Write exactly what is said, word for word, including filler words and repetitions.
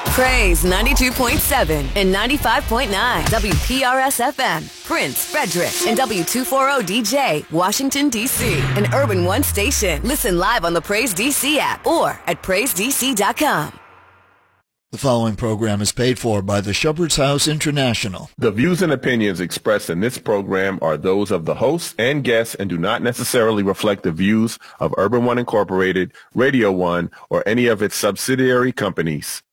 Praise ninety-two point seven and ninety-five point nine W P R S F M, Prince, Frederick, and W two forty D J, Washington, D C, an Urban One station. Listen live on the Praise D C app or at praise d c dot com. The following program is paid for by the Shepherd's House International. The views and opinions expressed in this program are those of the hosts and guests and do not necessarily reflect the views of Urban One Incorporated, Radio One, or any of its subsidiary companies.